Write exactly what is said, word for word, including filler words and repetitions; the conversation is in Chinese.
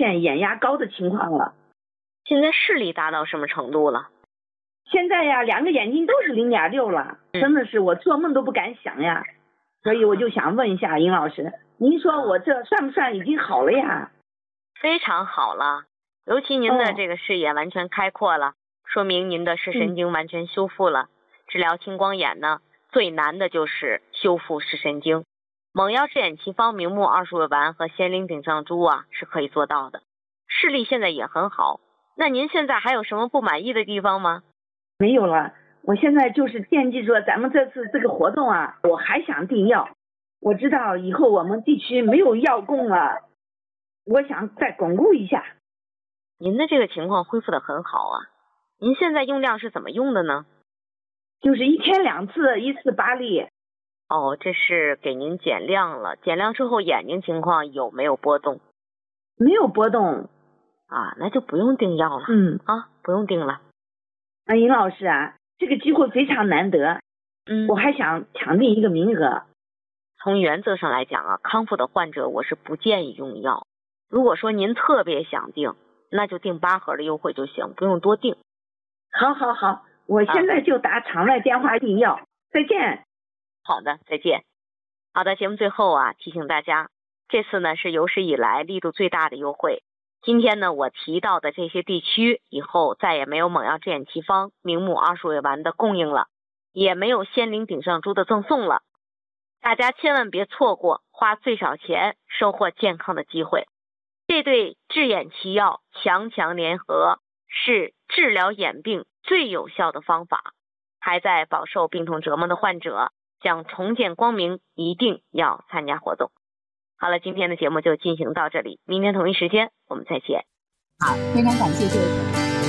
现眼压高的情况了。 现在视力达到什么程度了？ 现在呀，两个眼睛都是零点六了，真的是我做梦都不敢想呀。所以我就想问一下尹老师，您说我这算不算已经好了呀？ 非常好了，尤其您的这个视野完全开阔了，哦、说明您的视神经完全修复了。嗯、治疗青光眼呢，最难的就是修复视神经。蒙药治眼奇方明目二术胃丸和仙灵顶上珠啊是可以做到的。视力现在也很好，那您现在还有什么不满意的地方吗？ 没有了，我现在就是惦记着咱们这次这个活动啊，我还想订药。我知道以后我们地区没有药供了，我想再巩固一下。 您的这个情况恢复得很好啊，您现在用量是怎么用的呢？ 就是一天两次，一次八粒。 哦，这是给您减量了，减量之后眼睛情况有没有波动？ 没有波动。 啊，那就不用订药了。 嗯啊，不用订了。 啊，尹老师啊，这个机会非常难得， 嗯， 我还想抢订一个名额。 从原则上来讲啊，康复的患者我是不建议用药。如果说您特别想订，那就订八盒的优惠就行，不用多订。 好好好，我现在就打场外电话订药。啊、再见。 好的，再见。好的，节目最后啊，提醒大家，这次呢是有史以来力度最大的优惠。今天呢，我提到的这些地区以后再也没有蒙药治眼奇方、明目二术胃丸的供应了，也没有仙灵顶上珠的赠送了。大家千万别错过花最少钱收获健康的机会。这对治眼奇药强强联合，是治疗眼病最有效的方法。还在饱受病痛折磨的患者想重见光明，一定要参加活动。好了，今天的节目就进行到这里，明天同一时间我们再见。 好，非常感谢这位朋友。